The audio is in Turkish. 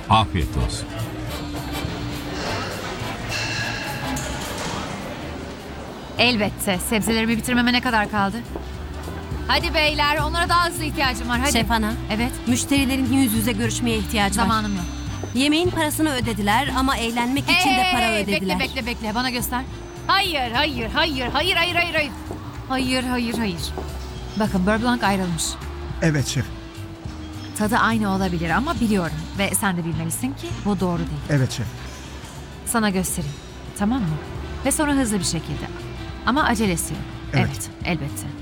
Afiyet olsun. Elbette. Sebzelerimi bitirmeme ne kadar kaldı? Hadi beyler, onlara daha hızlı ihtiyacım var. Hadi. Şef Ana, Evet, müşterilerin yüz yüze görüşmeye ihtiyacı var. zamanım yok. Yemeğin parasını ödediler ama eğlenmek için de para ödediler. Bekle. Bana göster. Hayır. Hayır. Bakın, Beurre Blanc ayrılmış. Evet şef. Tadı aynı olabilir ama biliyorum. Ve sen de bilmelisin ki bu doğru değil. Evet şef. Sana göstereyim. Tamam mı? Ve sonra hızlı bir şekilde. Ama acelesi yok. Evet. Evet, elbette.